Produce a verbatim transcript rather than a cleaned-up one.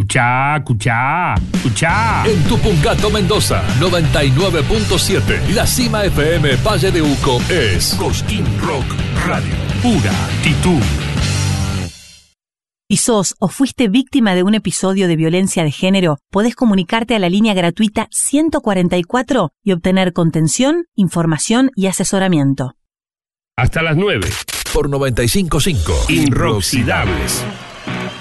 Escuchá, escuchá, escuchá. En Tupungato, Mendoza, noventa y nueve punto siete. La Cima F M Valle de Uco es Cosquín Rock Radio. Pura actitud. ¿Y sos o fuiste víctima de un episodio de violencia de género? Podés comunicarte a la línea gratuita ciento cuarenta y cuatro y obtener contención, información y asesoramiento. Hasta las nueve. Por noventa y cinco punto cinco. Inroxidables.